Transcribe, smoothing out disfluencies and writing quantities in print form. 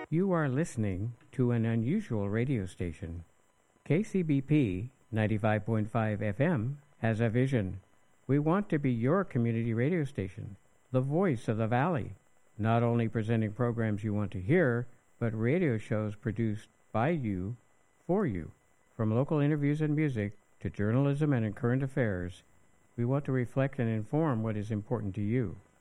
You are listening to an unusual radio station. KCBP 95.5 FM has a vision. We want to be your community radio station, the voice of the Valley, not only presenting programs you want to hear, but radio shows produced by you, for you. From local interviews and music to journalism and current affairs, we want to reflect and inform what is important to you.